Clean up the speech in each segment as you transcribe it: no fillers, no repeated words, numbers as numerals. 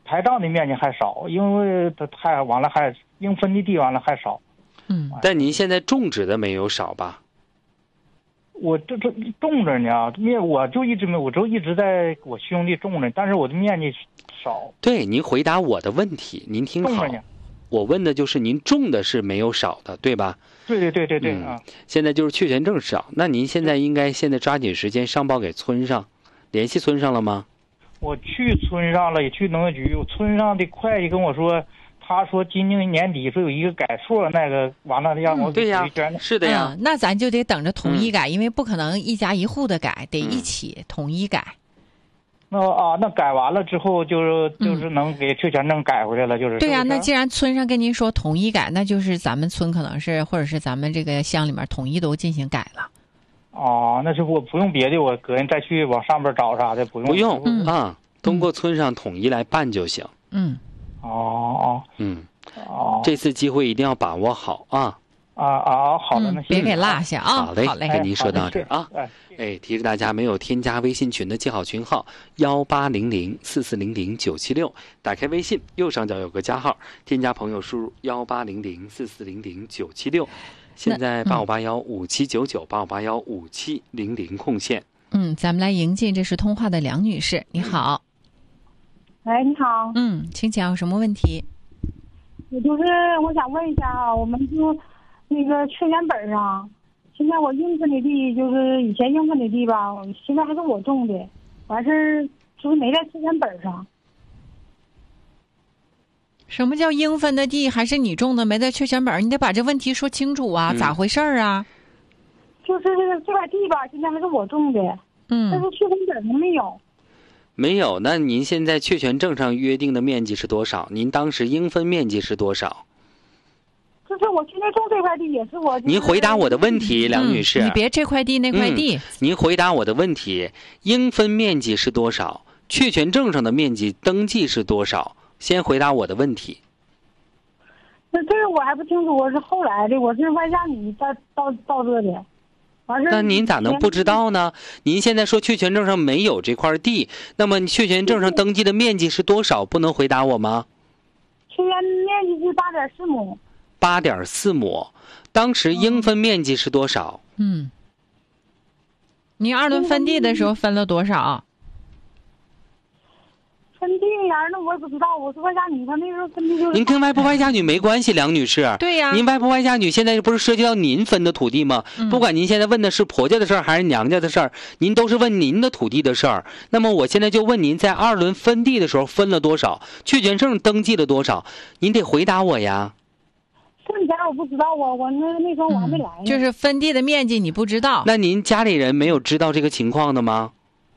台账的面积还少，因为它还完了还应分的地完了还少。 但您现在种植的没有少吧？ 我这种着呢，我就一直没，我就一直在我兄弟种着，但是我的面积少。 对，您回答我的问题，您听好，我问的就是您种的是没有少的，对吧？ 对啊。 现在就是确权证少，那您现在现在抓紧时间上报给村上，联系村上了吗？ 我去村上了，也去农业局，村上的会计跟我说。他说今年年底说有一个改数，那个完了让我对呀，是的呀。 那咱就得等着统一改，因为不可能一家一户的改，得一起统一改。 那改完了之后就是能给确权证改回来了，就是。 对呀，那既然村上跟您说统一改，那就是咱们村可能是或者是咱们这个乡里面统一都进行改了。 那是我不用别的，我个人再去往上边找啥的不用通过村上统一来办就行。这次机会一定要把握好啊！ 好的，那别给落下啊！ 好嘞，跟您说到这儿啊。提示大家没有添加微信群的记好群号18004400976，打开微信右上角有个加号，添加朋友输入18004400976。现在8581579985815700空线。 咱们来迎进，这是通话的梁女士，你好。 哎，你好。 请讲，有什么问题？ 我想问一下啊，我们就那个确权本上，现在我应分的地就是以前应分的地吧，现在还是我种的，完事就是没在确权本上。 什么叫应分的地还是你种的没在确权本？你得把这问题说清楚啊，咋回事啊？ 就是这块地吧，现在还是我种的，但是确权本上没有。 没有，那您现在确权证上约定的面积是多少？您当时应分面积是多少？ 就是我现在种这块地也是我。 您回答我的问题，梁女士。 你别这块地那块地。 您回答我的问题，应分面积是多少？确权证上的面积登记是多少？先回答我的问题。 那这个我还不清楚，我是后来的，我是外嫁女到这的。 那您咋能不知道呢？您现在说确权证上没有这块地，那么确权证上登记的面积是多少？不能回答我吗？ 确权面积是8.4亩。 8.4亩，当时应分面积是多少？ 您二轮分地的时候分了多少？ 分地呀，那我也不知道，我是外嫁女，她那时候分地就是。 您跟外婆外嫁女没关系，梁女士。 对呀。 您外婆外嫁女现在不是涉及到您分的土地吗？不管您现在问的是婆家的事儿还是娘家的事儿，您都是问您的土地的事儿。那么我现在就问您，在二轮分地的时候分了多少？确权证登记了多少？您得回答我呀。 分家我不知道啊，我那时候我还没来呢。 就是分地的面积你不知道。 那您家里人没有知道这个情况的吗？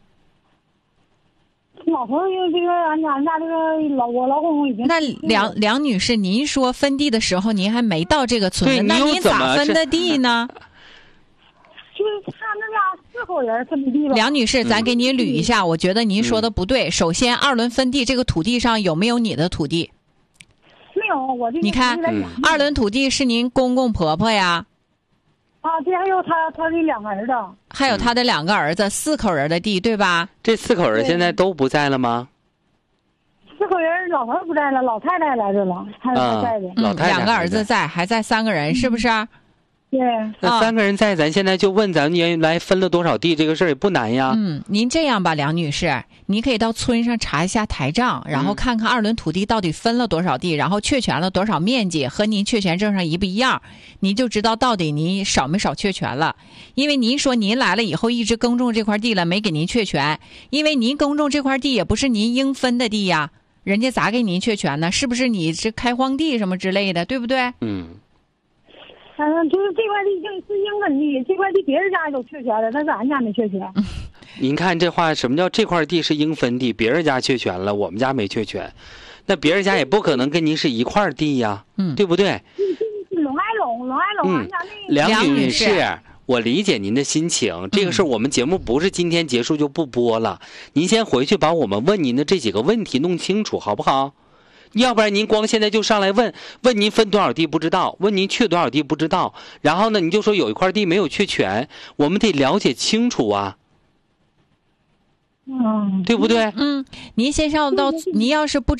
老头这个俺家这个我老公已经。 那梁女士，您说分地的时候您还没到这个村，那您咋分的地呢？ 就是他那俩4口人分的地吧。 梁女士，咱给你捋一下，我觉得您说的不对。首先，二轮分地这个土地上有没有你的土地？ 没有，我这你看，二轮土地是您公公婆婆呀。 对，还有他的2个儿子， 还有他的2个儿子，4口人的地，对吧？ 这4口人现在都不在了吗 ？4口人，老头不在了，老太太来这了，还在的。 老太太 2个儿子在，还在3个人，是不是？ 对。 那3个人在，咱现在就问咱原来分了多少地，这个事儿也不难呀。 您这样吧，梁女士，你可以到村上查一下台账，然后看看二轮土地到底分了多少地，然后确权了多少面积，和您确权证上一不一样，您就知道到底您少没少确权了。因为您说您来了以后一直耕种这块地了，没给您确权，因为您耕种这块地也不是您应分的地呀，人家咋给您确权呢？是不是你这开荒地什么之类的，对不对？ 就是这块地是应分地，这块地别人家都确权了，但是俺家没确权。 您看这话，什么叫这块地是应分地，别人家确权了，我们家没确权？那别人家也不可能跟您是一块地呀，对不对？ 龙爱龙，俺家那个。 梁女士，我理解您的心情，这个事儿我们节目不是今天结束就不播了，您先回去把我们问您的这几个问题弄清楚，好不好？要不然您光现在就上来问您分多少地不知道，问您确多少地不知道，然后呢你就说有一块地没有确权，我们得了解清楚啊，对不对？ 您先上到，您要是不